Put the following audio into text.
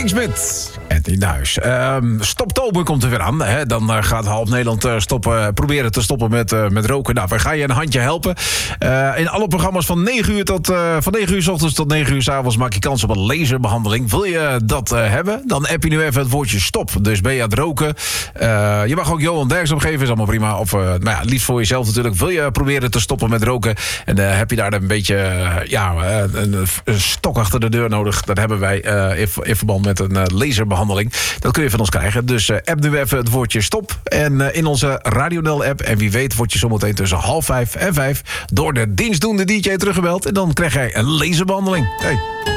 Smit. Anthony Nuis. Stoptober komt er weer aan. Hè? Dan gaat half Nederland proberen te stoppen met roken. Nou, wij gaan je een handje helpen. In alle programma's van 9 uur van 9 uur 's ochtends tot 9 uur 's avonds maak je kans op een laserbehandeling. Wil je dat hebben? Dan app je nu even het woordje stop. Dus ben je aan het roken. Je mag ook Johan Derks opgeven, is allemaal prima. Of liefst voor jezelf natuurlijk. Wil je proberen te stoppen met roken? En heb je daar een beetje een stok achter de deur nodig? Dat hebben wij in verband met een laserbehandeling. Dat kun je van ons krijgen. Dus app nu even het woordje stop. En in onze Radio app. En wie weet word je zometeen tussen 4:30 en 5 door de dienstdoende DJ teruggebeld. En dan krijg jij een laserbehandeling. Hey.